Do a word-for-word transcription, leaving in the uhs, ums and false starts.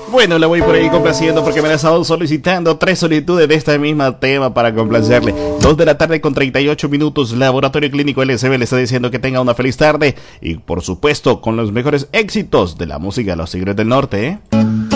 Bueno, la voy por ahí complaciendo porque me la estado solicitando tres solicitudes de este mismo tema para complacerle. Dos de la tarde con treinta y ocho minutos. Laboratorio Clínico L S B le está diciendo que tenga una feliz tarde. Y por supuesto, con los mejores éxitos de la música de los Tigres del Norte, ¿eh?